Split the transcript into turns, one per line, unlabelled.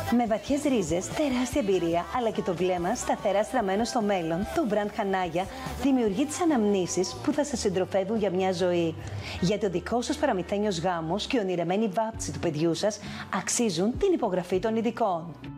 Με βαθιές ρίζες, τεράστια εμπειρία, αλλά και το βλέμμα σταθερά στραμμένο στο μέλλον, το Brand Hanaya δημιουργεί τις αναμνήσεις που θα σας συντροφεύουν για μια ζωή. Γιατί ο δικός σας παραμυθένιος γάμος και η ονειρεμένη βάπτιση του παιδιού σας αξίζουν την υπογραφή των ειδικών.